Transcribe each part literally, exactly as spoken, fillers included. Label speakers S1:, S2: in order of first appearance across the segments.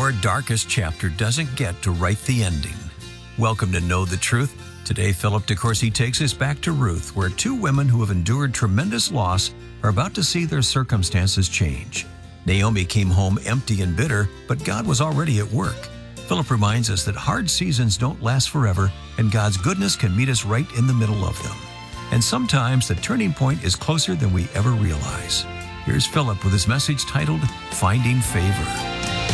S1: Your darkest chapter doesn't get to write the ending. Welcome to Know the Truth. Today, Philip DeCourcy takes us back to Ruth, where two women who have endured tremendous loss are about to see their circumstances change. Naomi came home empty and bitter, but God was already at work. Philip reminds us that hard seasons don't last forever, and God's goodness can meet us right in the middle of them. And sometimes the turning point is closer than we ever realize. Here's Philip with his message titled, Finding Favor.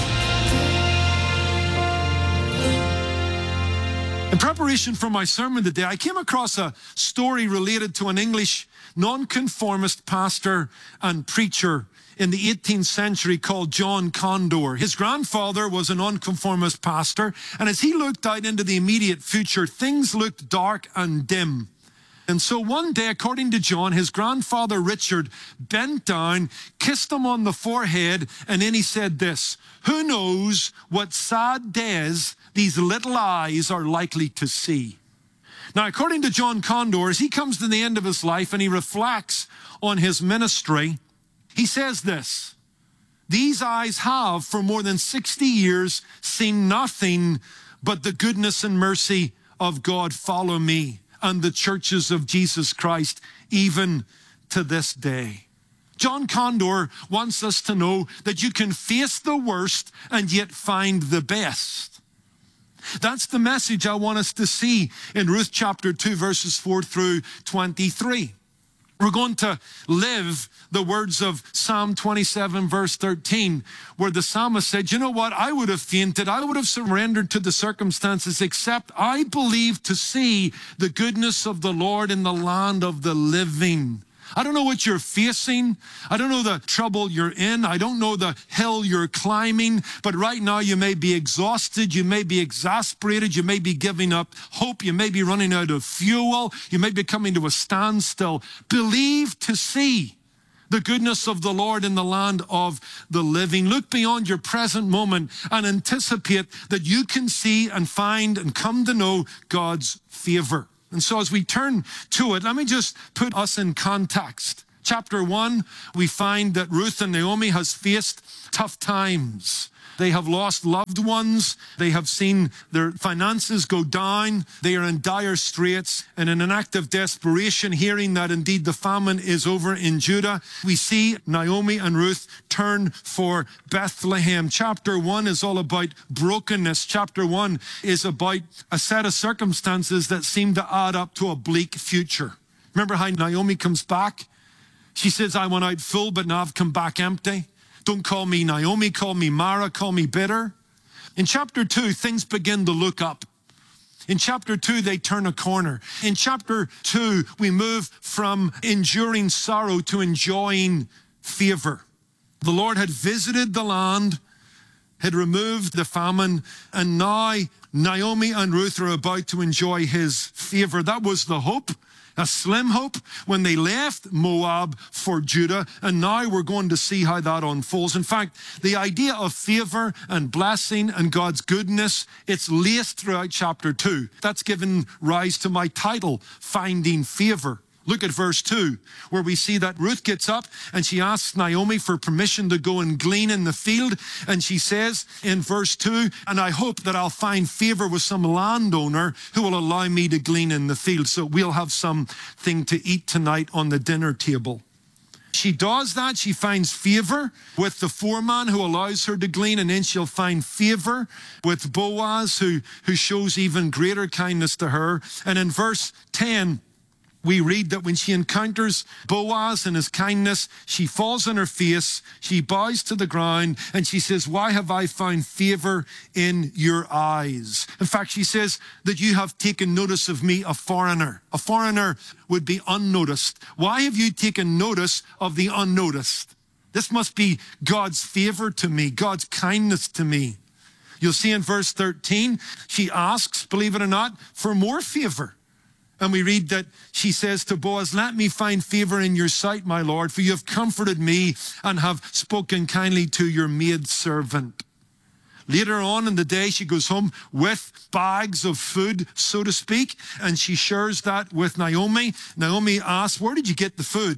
S2: In preparation for my sermon today, I came across a story related to an English nonconformist pastor and preacher in the eighteenth century called John Condor. His grandfather was a nonconformist pastor, and as he looked out into the immediate future, things looked dark and dim. And so one day, according to John, his grandfather Richard bent down, kissed him on the forehead, and then he said this, "Who knows what sad days these little eyes are likely to see?" Now, according to John Condor, as he comes to the end of his life and he reflects on his ministry, he says this, "These eyes have for more than sixty years seen nothing but the goodness and mercy of God follow me and the churches of Jesus Christ, even to this day." John Condor wants us to know that you can face the worst and yet find the best. That's the message I want us to see in Ruth chapter two, verses four through twenty-three. We're going to live the words of Psalm twenty-seven, verse thirteen, where the psalmist said, "You know what? I would have fainted. I would have surrendered to the circumstances, except I believe to see the goodness of the Lord in the land of the living." I don't know what you're facing. I don't know the trouble you're in. I don't know the hill you're climbing. But right now you may be exhausted. You may be exasperated. You may be giving up hope. You may be running out of fuel. You may be coming to a standstill. Believe to see the goodness of the Lord in the land of the living. Look beyond your present moment and anticipate that you can see and find and come to know God's favor. And so as we turn to it, let me just put us in context. Chapter one, we find that Ruth and Naomi has faced tough times. They have lost loved ones. They have seen their finances go down. They are in dire straits. And in an act of desperation, hearing that indeed the famine is over in Judah, we see Naomi and Ruth turn for Bethlehem. Chapter one is all about brokenness. Chapter one is about a set of circumstances that seem to add up to a bleak future. Remember how Naomi comes back? She says, "I went out full, but now I've come back empty. Don't call me Naomi, call me Mara, call me bitter." In chapter two, things begin to look up. In chapter two, they turn a corner. In chapter two, we move from enduring sorrow to enjoying favor. The Lord had visited the land, had removed the famine, and now Naomi and Ruth are about to enjoy his favor. That was the hope. A slim hope when they left Moab for Judah, and now we're going to see how that unfolds. In fact, the idea of favor and blessing and God's goodness, it's laced throughout chapter two. That's given rise to my title, Finding Favor. Look at verse two, where we see that Ruth gets up and she asks Naomi for permission to go and glean in the field. And she says in verse two, "And I hope that I'll find favor with some landowner who will allow me to glean in the field, so we'll have something to eat tonight on the dinner table." She does that. She finds favor with the foreman who allows her to glean, and then she'll find favor with Boaz, who, who shows even greater kindness to her. And in verse ten, we read that when she encounters Boaz and his kindness, she falls on her face, she bows to the ground, and she says, "Why have I found favor in your eyes?" In fact, she says that you have taken notice of me, a foreigner. A foreigner would be unnoticed. Why have you taken notice of the unnoticed? This must be God's favor to me, God's kindness to me. You'll see in verse thirteen, she asks, believe it or not, for more favor. And we read that she says to Boaz, "Let me find favor in your sight, my Lord, for you have comforted me and have spoken kindly to your maidservant." Later on in the day, she goes home with bags of food, so to speak, and she shares that with Naomi. Naomi asks, "Where did you get the food?"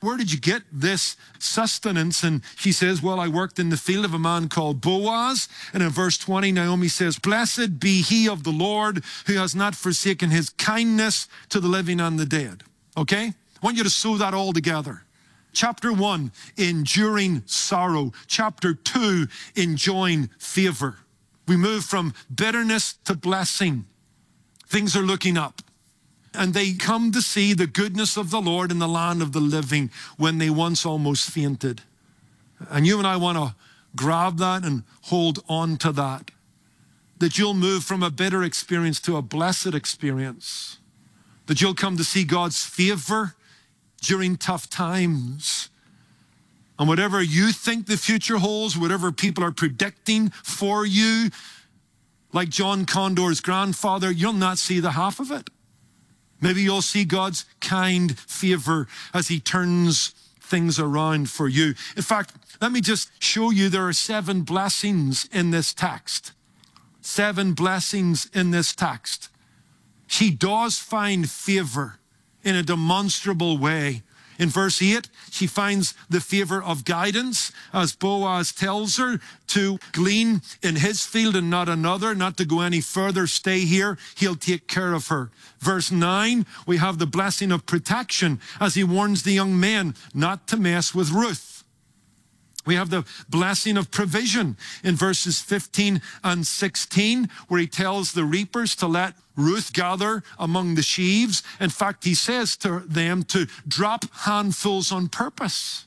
S2: where did you get this sustenance? And she says, well, I worked in the field of a man called Boaz. And in verse twenty, Naomi says, blessed be he of the Lord who has not forsaken his kindness to the living and the dead. Okay? I want you to sew that all together. Chapter one, enduring sorrow. Chapter two, enjoying favor. We move from bitterness to blessing. Things are looking up. And they come to see the goodness of the Lord in the land of the living when they once almost fainted. And you and I want to grab that and hold on to that. That you'll move from a bitter experience to a blessed experience. That you'll come to see God's favor during tough times. And whatever you think the future holds, whatever people are predicting for you, like John Condor's grandfather, you'll not see the half of it. Maybe you'll see God's kind favor as he turns things around for you. In fact, let me just show you there are seven blessings in this text. Seven blessings in this text. She does find favor in a demonstrable way. In verse eight, she finds the favor of guidance as Boaz tells her to glean in his field and not another, not to go any further, stay here, he'll take care of her. Verse nine, we have the blessing of protection as he warns the young men not to mess with Ruth. We have the blessing of provision in verses fifteen and sixteen, where he tells the reapers to let Ruth gather among the sheaves. In fact, he says to them to drop handfuls on purpose.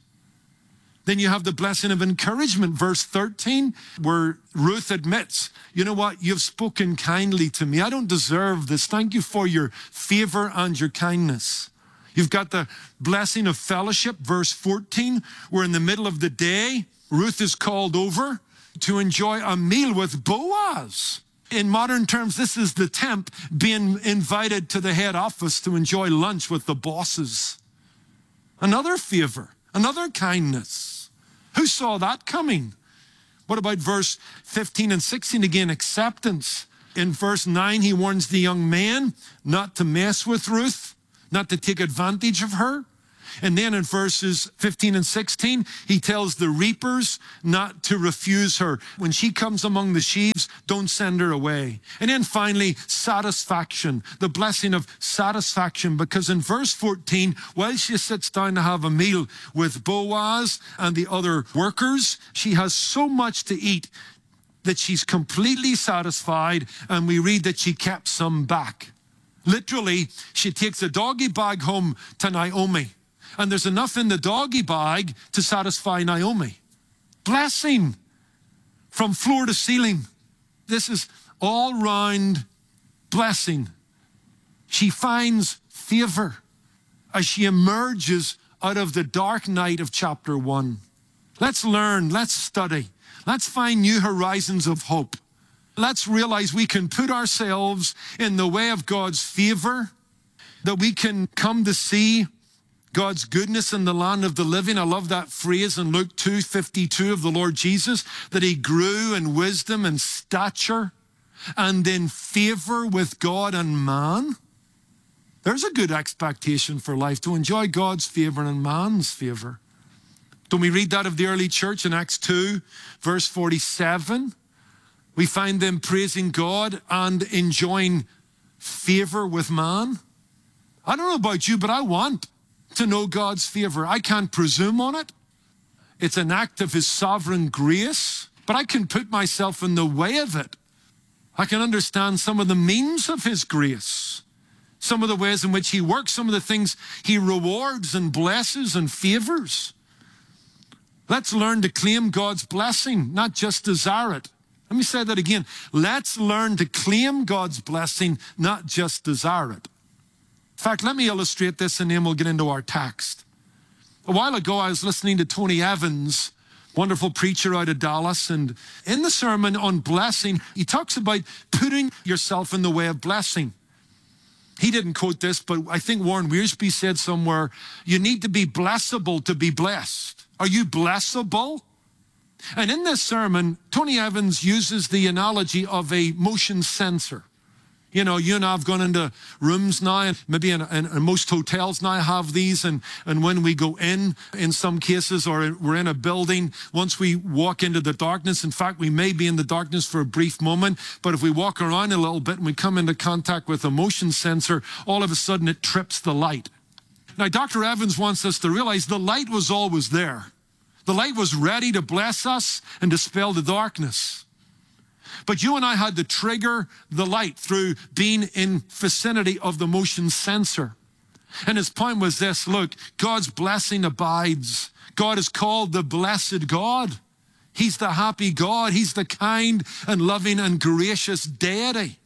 S2: Then you have the blessing of encouragement, verse thirteen, where Ruth admits, you know what, you've spoken kindly to me. I don't deserve this. Thank you for your favor and your kindness. You've got the blessing of fellowship, verse fourteen, where in the middle of the day, Ruth is called over to enjoy a meal with Boaz. In modern terms, this is the temp being invited to the head office to enjoy lunch with the bosses. Another favor, another kindness. Who saw that coming? What about verse fifteen and sixteen again, acceptance. In verse nine, he warns the young man not to mess with Ruth, not to take advantage of her. And then in verses fifteen and sixteen, he tells the reapers not to refuse her. When she comes among the sheaves, don't send her away. And then finally, satisfaction, the blessing of satisfaction, because in verse fourteen, while she sits down to have a meal with Boaz and the other workers, she has so much to eat that she's completely satisfied, and we read that she kept some back. Literally, she takes a doggy bag home to Naomi, and there's enough in the doggy bag to satisfy Naomi. Blessing from floor to ceiling. This is all-round blessing. She finds favor as she emerges out of the dark night of chapter one. Let's learn, let's study, let's find new horizons of hope. Let's realize we can put ourselves in the way of God's favor, that we can come to see God's goodness in the land of the living. I love that phrase in Luke two fifty-two of the Lord Jesus, that he grew in wisdom and stature and in favor with God and man. There's a good expectation for life, to enjoy God's favor and man's favor. Don't we read that of the early church in Acts two, verse forty-seven? We find them praising God and enjoying favor with man. I don't know about you, but I want to know God's favor. I can't presume on it. It's an act of his sovereign grace, but I can put myself in the way of it. I can understand some of the means of his grace, some of the ways in which he works, some of the things he rewards and blesses and favors. Let's learn to claim God's blessing, not just desire it. Let me say that again. Let's learn to claim God's blessing, not just desire it. In fact, let me illustrate this and then we'll get into our text. A while ago, I was listening to Tony Evans, wonderful preacher out of Dallas, and in the sermon on blessing, he talks about putting yourself in the way of blessing. He didn't quote this, but I think Warren Wiersbe said somewhere, you need to be blessable to be blessed. Are you blessable? And in this sermon, Tony Evans uses the analogy of a motion sensor. You know, you and I have gone into rooms now, and maybe in, in, in most hotels now have these, and, and when we go in, in some cases, or we're in a building, once we walk into the darkness, in fact, we may be in the darkness for a brief moment, but if we walk around a little bit and we come into contact with a motion sensor, all of a sudden it trips the light. Now, Doctor Evans wants us to realize the light was always there. The light was ready to bless us and dispel the darkness. But you and I had to trigger the light through being in vicinity of the motion sensor. And his point was this: look, God's blessing abides. God is called the blessed God. He's the happy God. He's the kind and loving and gracious deity.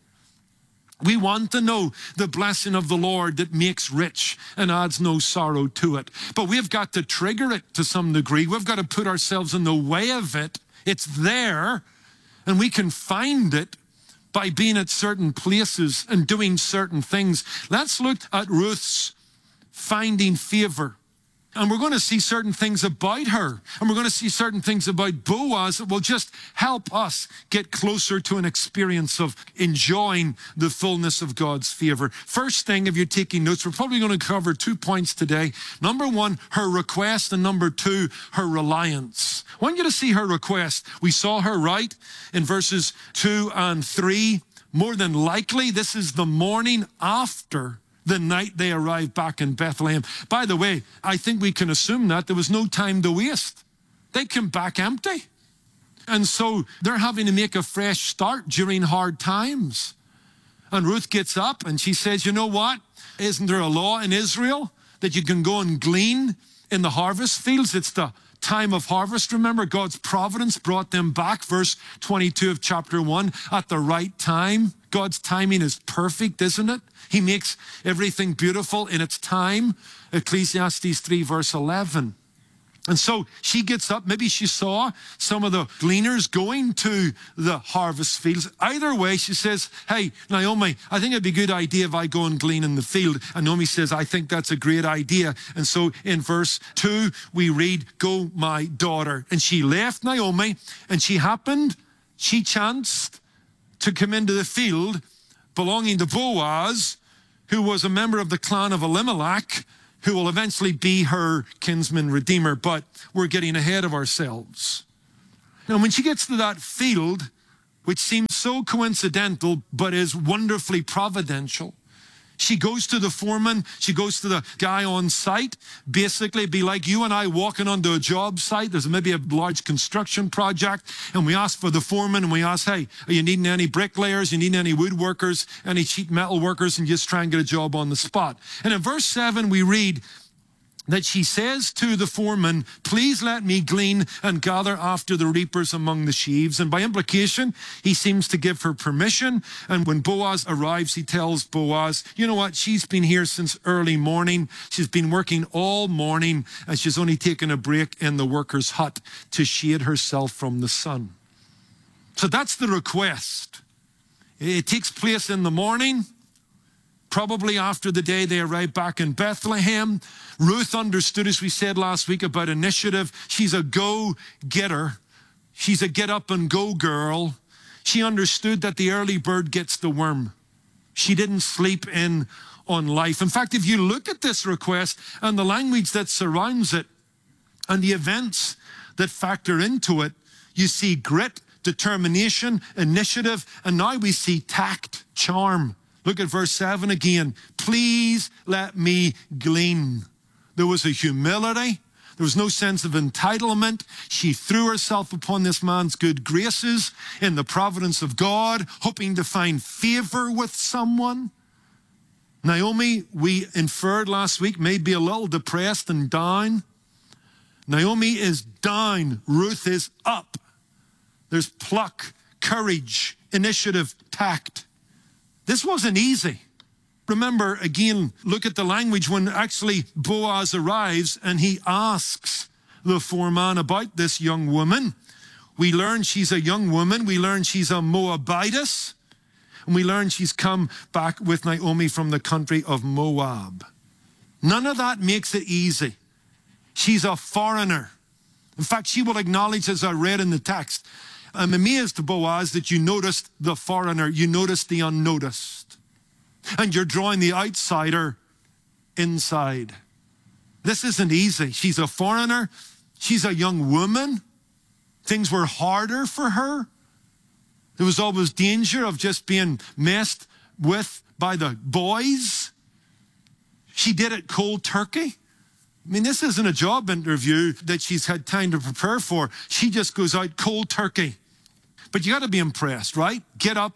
S2: We want to know the blessing of the Lord that makes rich and adds no sorrow to it. But we've got to trigger it to some degree. We've got to put ourselves in the way of it. It's there. And we can find it by being at certain places and doing certain things. Let's look at Ruth's finding favor. And we're going to see certain things about her. And we're going to see certain things about Boaz that will just help us get closer to an experience of enjoying the fullness of God's favor. First thing, if you're taking notes, we're probably going to cover two points today. Number one, her request, and number two, her reliance. I want you to see her request. We saw her right in verses two and three. More than likely, this is the morning after the night they arrived back in Bethlehem. By the way, I think we can assume that there was no time to waste. They came back empty. And so they're having to make a fresh start during hard times. And Ruth gets up and she says, you know what? Isn't there a law in Israel that you can go and glean in the harvest fields? It's the time of harvest. Remember, God's providence brought them back. Verse twenty-two of chapter one, at the right time. God's timing is perfect, isn't it? He makes everything beautiful in its time. Ecclesiastes three, verse eleven. And so she gets up. Maybe she saw some of the gleaners going to the harvest fields. Either way, she says, hey, Naomi, I think it'd be a good idea if I go and glean in the field. And Naomi says, I think that's a great idea. And so in verse two, we read, go, my daughter. And she left Naomi, and she happened, she chanced to come into the field belonging to Boaz, who was a member of the clan of Elimelech, who will eventually be her kinsman redeemer. But we're getting ahead of ourselves. Now, when she gets to that field, which seems so coincidental, but is wonderfully providential, she goes to the foreman, she goes to the guy on site. Basically, it'd be like you and I walking onto a job site. There's maybe a large construction project, and we ask for the foreman, and we ask, hey, are you needing any bricklayers? You needing any woodworkers, any sheet metal workers? And just try and get a job on the spot. And in verse seven, we read that she says to the foreman, please let me glean and gather after the reapers among the sheaves. And by implication, he seems to give her permission. And when Boaz arrives, he tells Boaz, you know what? She's been here since early morning. She's been working all morning, and she's only taken a break in the worker's hut to shade herself from the sun. So that's the request. It takes place in the morning, probably after the day they arrived back in Bethlehem. Ruth understood, as we said last week, about initiative. She's a go-getter. She's a get-up-and-go girl. She understood that the early bird gets the worm. She didn't sleep in on life. In fact, if you look at this request and the language that surrounds it and the events that factor into it, you see grit, determination, initiative, and now we see tact, charm. Look at verse seven again. Please let me glean. There was a humility. There was no sense of entitlement. She threw herself upon this man's good graces in the providence of God, hoping to find favor with someone. Naomi, we inferred last week, may be a little depressed and down. Naomi is down. Ruth is up. There's pluck, courage, initiative, tact. This wasn't easy. Remember, again, look at the language when actually Boaz arrives and he asks the foreman about this young woman. We learn she's a young woman. We learn she's a Moabitess. And we learn she's come back with Naomi from the country of Moab. None of that makes it easy. She's a foreigner. In fact, she will acknowledge, as I read in the text, I'm amazed, Boaz, that you noticed the foreigner, you noticed the unnoticed. And you're drawing the outsider inside. This isn't easy. She's a foreigner. She's a young woman. Things were harder for her. There was always danger of just being messed with by the boys. She did it cold turkey. I mean, this isn't a job interview that she's had time to prepare for. She just goes out cold turkey. But you got to be impressed, right? Get up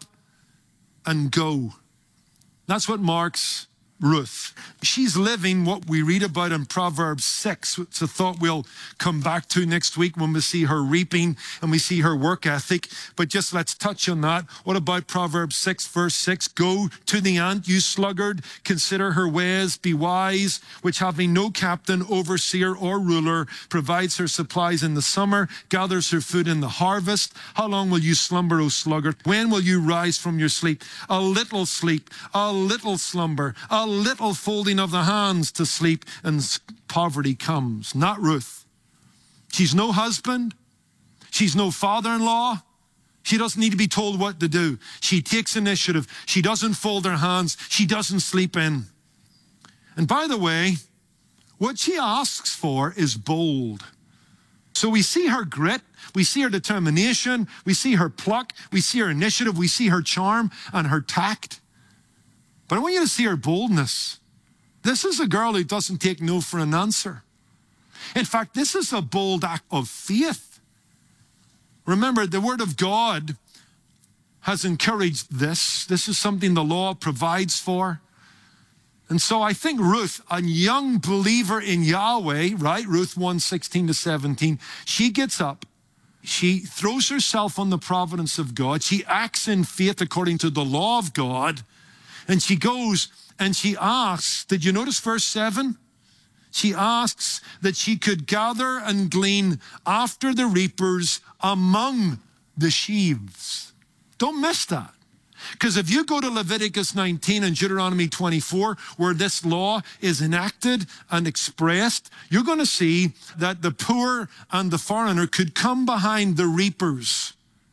S2: and go. That's what marks Ruth. She's living what we read about in Proverbs six. It's a thought we'll come back to next week when we see her reaping and we see her work ethic. But just let's touch on that. What about Proverbs six, verse six? Go to the ant, you sluggard, consider her ways, be wise, which having no captain, overseer, or ruler, provides her supplies in the summer, gathers her food in the harvest. How long will you slumber, O sluggard? When will you rise from your sleep? A little sleep, a little slumber, a little folding of the hands to sleep, and poverty comes. Not Ruth. She's no husband. She's no father-in-law. She doesn't need to be told what to do. She takes initiative. She doesn't fold her hands. She doesn't sleep in. And by the way, what she asks for is bold. So we see her grit, we see her determination, we see her pluck, we see her initiative, we see her charm and her tact. But I want you to see her boldness. This is a girl who doesn't take no for an answer. In fact, this is a bold act of faith. Remember, the Word of God has encouraged this. This is something the law provides for. And so I think Ruth, a young believer in Yahweh, right? Ruth one, sixteen to seventeen, she gets up. She throws herself on the providence of God. She acts in faith according to the law of God. And she goes and she asks, did you notice verse seven? She asks that she could gather and glean after the reapers among the sheaves. Don't miss that. Because if you go to Leviticus nineteen and Deuteronomy twenty-four, where this law is enacted and expressed, you're going to see that the poor and the foreigner could come behind the reapers.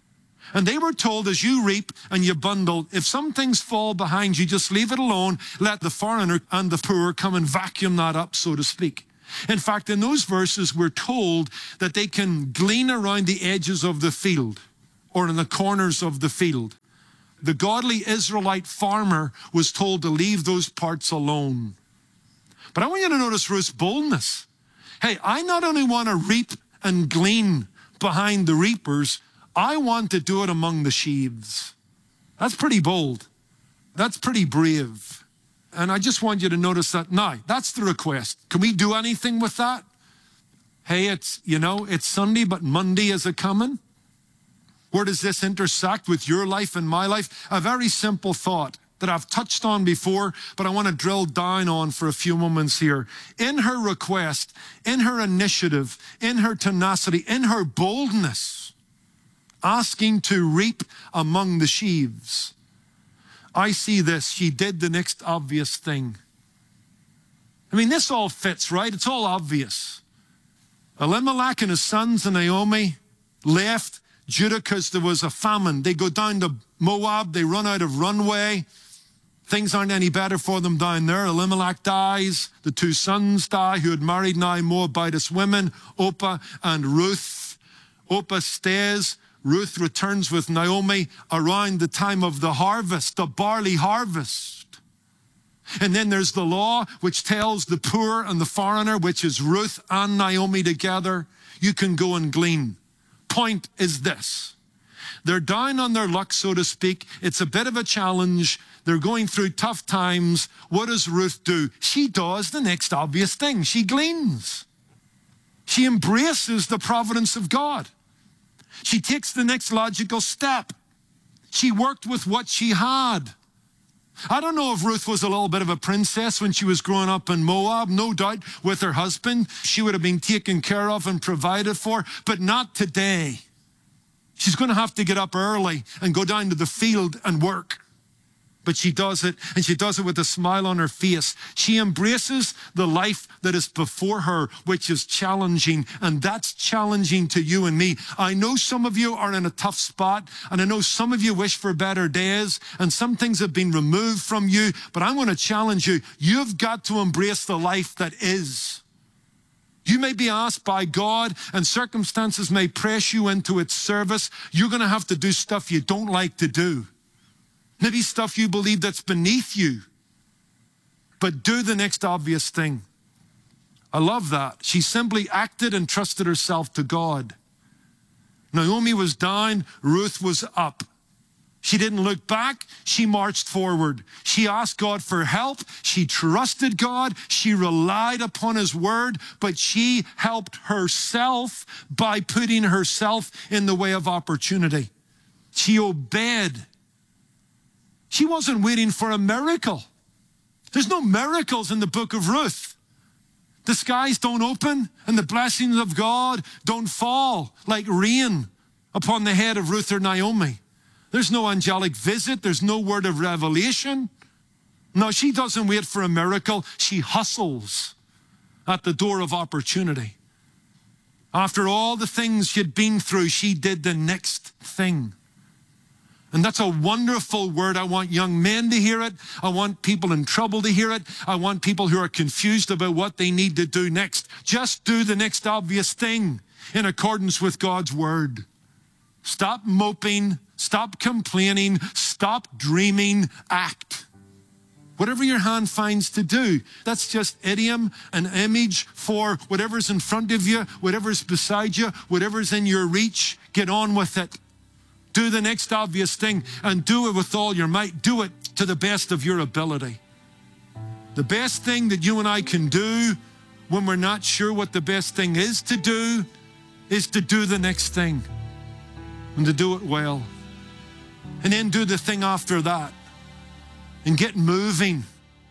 S2: And they were told, as you reap and you bundle, if some things fall behind you, just leave it alone. Let the foreigner and the poor come and vacuum that up, so to speak. In fact, in those verses, we're told that they can glean around the edges of the field or in the corners of the field. The godly Israelite farmer was told to leave those parts alone. But I want you to notice Ruth's boldness. Hey, I not only want to reap and glean behind the reapers, I want to do it among the sheaves. That's pretty bold. That's pretty brave. And I just want you to notice that now. That's the request. Can we do anything with that? Hey, it's, you know, it's Sunday, but Monday is a coming. Where does this intersect with your life and my life? A very simple thought that I've touched on before, but I want to drill down on for a few moments here. In her request, in her initiative, in her tenacity, in her boldness, asking to reap among the sheaves, I see this. She did the next obvious thing. I mean, this all fits, right? It's all obvious. Elimelech and his sons and Naomi left Judah because there was a famine. They go down to Moab. They run out of runway. Things aren't any better for them down there. Elimelech dies. The two sons die who had married now Moabitess women, Orpah and Ruth. Orpah stays. Ruth returns with Naomi around the time of the harvest, the barley harvest. And then there's the law, which tells the poor and the foreigner, which is Ruth and Naomi together, you can go and glean. Point is this. They're down on their luck, so to speak. It's a bit of a challenge. They're going through tough times. What does Ruth do? She does the next obvious thing. She gleans. She embraces the providence of God. She takes the next logical step. She worked with what she had. I don't know if Ruth was a little bit of a princess when she was growing up in Moab. No doubt with her husband, she would have been taken care of and provided for, but not today. She's going to have to get up early and go down to the field and work. but she does it, and she does it with a smile on her face. She embraces the life that is before her, which is challenging, and that's challenging to you and me. I know some of you are in a tough spot, and I know some of you wish for better days, and some things have been removed from you, but I'm going to challenge you. You've got to embrace the life that is. You may be asked by God, and circumstances may press you into its service. You're going to have to do stuff you don't like to do. Maybe stuff you believe that's beneath you. But do the next obvious thing. I love that. She simply acted and trusted herself to God. Naomi was down, Ruth was up. She didn't look back, she marched forward. She asked God for help, she trusted God, she relied upon His word, but she helped herself by putting herself in the way of opportunity. She obeyed. She wasn't waiting for a miracle. There's no miracles in the book of Ruth. The skies don't open and the blessings of God don't fall like rain upon the head of Ruth or Naomi. There's no angelic visit. There's no word of revelation. No, she doesn't wait for a miracle. She hustles at the door of opportunity. After all the things she'd been through, she did the next thing. And that's a wonderful word. I want young men to hear it. I want people in trouble to hear it. I want people who are confused about what they need to do next. Just do the next obvious thing in accordance with God's word. Stop moping. Stop complaining. Stop dreaming. Act. Whatever your hand finds to do, that's just idiom, an image for whatever's in front of you, whatever's beside you, whatever's in your reach. Get on with it. Do the next obvious thing and do it with all your might. Do it to the best of your ability. The best thing that you and I can do when we're not sure what the best thing is to do is to do the next thing and to do it well. And then do the thing after that and get moving.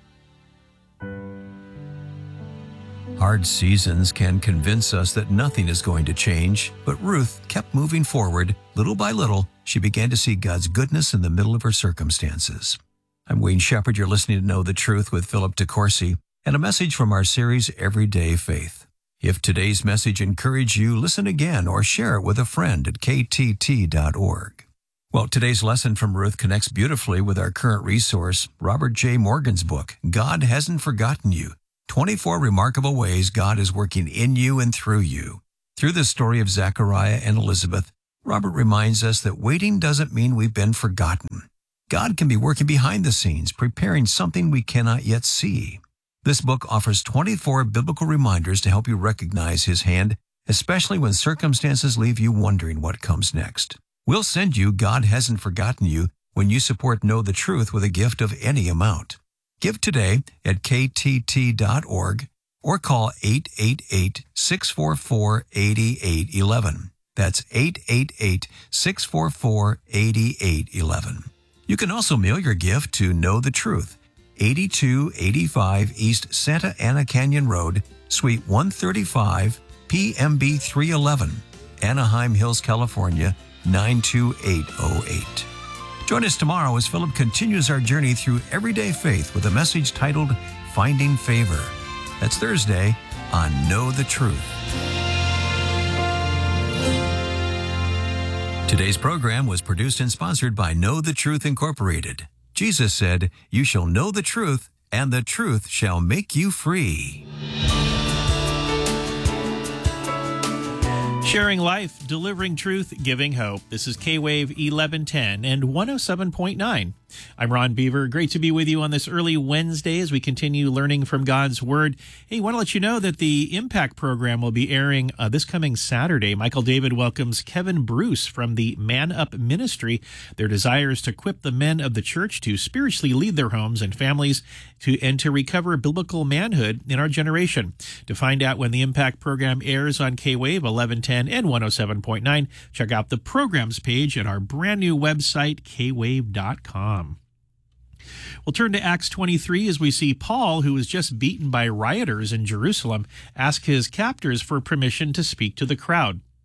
S1: Hard seasons can convince us that nothing is going to change, but Ruth kept moving forward. Little by little, she began to see God's goodness in the middle of her circumstances. I'm Wayne Shepherd. You're listening to Know the Truth with Philip DeCourcy, and a message from our series, Everyday Faith. If today's message encouraged you, listen again or share it with a friend at K T T dot org. Well, today's lesson from Ruth connects beautifully with our current resource, Robert J. Morgan's book, God Hasn't Forgotten You. twenty-four Remarkable Ways God is Working in You and Through You. Through the story of Zechariah and Elizabeth, Robert reminds us that waiting doesn't mean we've been forgotten. God can be working behind the scenes, preparing something we cannot yet see. This book offers twenty-four biblical reminders to help you recognize His hand, especially when circumstances leave you wondering what comes next. We'll send you God Hasn't Forgotten You when you support Know the Truth with a gift of any amount. Give today at K T T dot org or call eight eight eight, six four four, eight eight one one. That's eight eight eight, six four four, eight eight one one. You can also mail your gift to Know the Truth, eighty-two eighty-five East Santa Ana Canyon Road, Suite one thirty-five, P M B three eleven, Anaheim Hills, California, nine two eight oh eight. Join us tomorrow as Philip continues our journey through everyday faith with a message titled Finding Favor. That's Thursday on Know the Truth. Today's program was produced and sponsored by Know the Truth Incorporated. Jesus said, "You shall know the truth, and the truth shall make you free."
S3: Sharing life, delivering truth, giving hope. This is K-Wave eleven ten and one oh seven point nine. I'm Ron Beaver. Great to be with you on this early Wednesday as we continue learning from God's Word. Hey, want to let you know that the Impact program will be airing uh, this coming Saturday. Michael David welcomes Kevin Bruce from the Man Up Ministry. Their desire is to equip the men of the church to spiritually lead their homes and families to and to recover biblical manhood in our generation. To find out when the Impact program airs on K-Wave eleven ten and one oh seven point nine, check out the programs page at our brand new website, K wave dot com. We'll turn to Acts twenty-three as we see Paul, who was just beaten by rioters in Jerusalem, ask his captors for permission to speak to the crowd.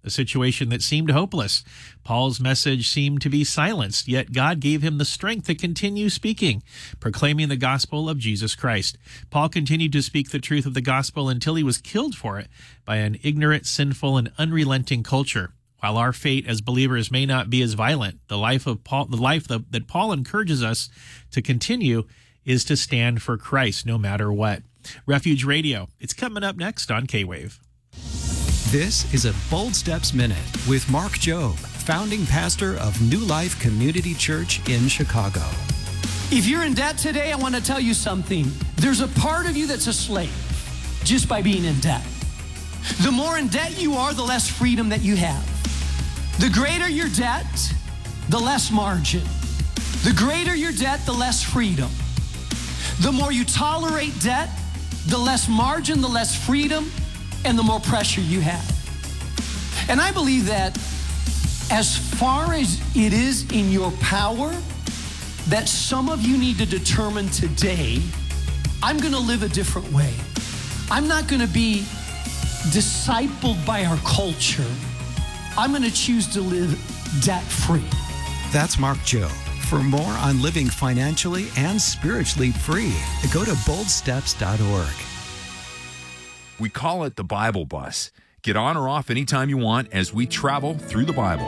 S3: a situation that seemed hopeless. Paul's message seemed to be silenced, yet God gave him the strength to continue speaking, proclaiming the gospel of Jesus Christ. Paul continued to speak the truth of the gospel until he was killed for it by an ignorant, sinful, and unrelenting culture. While our fate as believers may not be as violent, the life of Paul, the life that, that Paul encourages us to continue is to stand for Christ no matter what. Refuge Radio, it's coming up next on K-Wave.
S4: This is a Bold Steps Minute with Mark Jobe, founding pastor of New Life Community Church in Chicago.
S5: If you're in debt today, I want to tell you something. There's a part of you that's a slave just by being in debt. The more in debt you are, the less freedom that you have. The greater your debt, the less margin. The greater your debt, the less freedom. The more you tolerate debt, the less margin, the less freedom, and the more pressure you have. And I believe that as far as it is in your power, that some of you need to determine today, I'm going to live a different way. I'm not going to be discipled by our culture. I'm going to choose to live debt-free.
S4: That's Mark Jobe. For more on living financially and spiritually free, go to bold steps dot org.
S6: We call it the Bible Bus. Get on or off anytime you want as we travel through the Bible.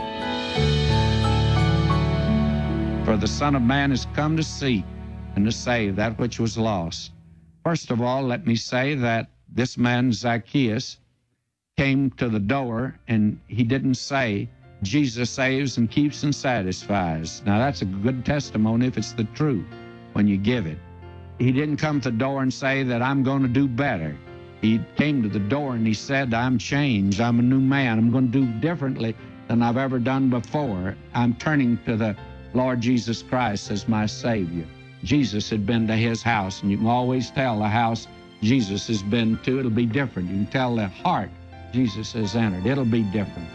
S7: For the Son of Man has come to seek and to save that which was lost. First of all, let me say that this man, Zacchaeus, came to the door and he didn't say, Jesus saves and keeps and satisfies. Now, that's a good testimony if it's the truth when you give it. He didn't come to the door and say that I'm going to do better. He came to the door and he said, I'm changed. I'm a new man. I'm going to do differently than I've ever done before. I'm turning to the Lord Jesus Christ as my Savior. Jesus had been to his house, and you can always tell the house Jesus has been to. It'll be different. You can tell the heart Jesus has entered. It'll be different.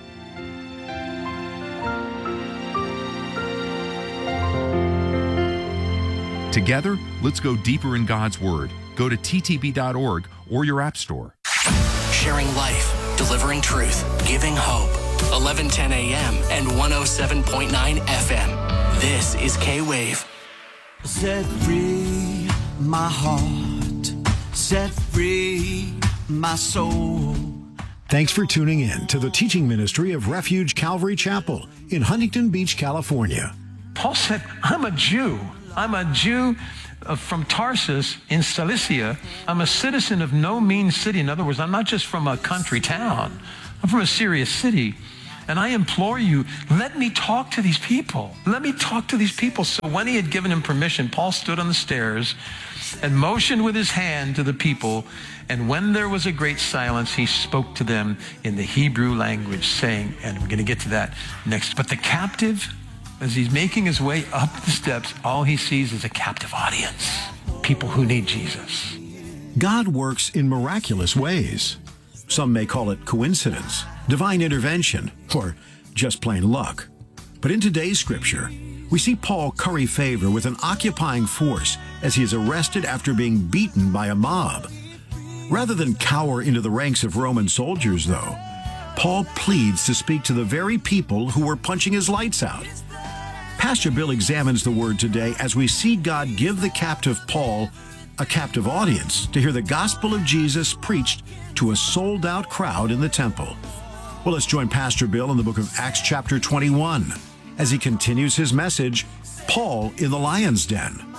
S6: Together, let's go deeper in God's Word. Go to T T B dot org or your app store.
S8: Sharing life, delivering truth, giving hope. eleven ten a.m. and one oh seven point nine F M. This is K-Wave.
S9: Set free my heart, set free my soul.
S10: Thanks for tuning in to the teaching ministry of Refuge Calvary Chapel in Huntington Beach, California.
S11: Paul said, I'm a Jew. I'm a Jew from Tarsus in Cilicia. I'm a citizen of no mean city. In other words, I'm not just from a country town. I'm from a serious city. And I implore you, let me talk to these people. Let me talk to these people. So when he had given him permission, Paul stood on the stairs and motioned with his hand to the people. And when there was a great silence, he spoke to them in the Hebrew language, saying, and we're going to get to that next, but the captive, as he's making his way up the steps, all he sees is a captive audience, people who need Jesus.
S10: God works in miraculous ways. Some may call it coincidence, divine intervention, or just plain luck. But in today's scripture, we see Paul curry favor with an occupying force as he is arrested after being beaten by a mob. Rather than cower into the ranks of Roman soldiers, though, Paul pleads to speak to the very people who were punching his lights out. Pastor Bill examines the word today as we see God give the captive Paul a captive audience to hear the gospel of Jesus preached to a sold-out crowd in the temple. Well, let's join Pastor Bill in the book of Acts chapter twenty-one as he continues his message, Paul in the Lion's Den.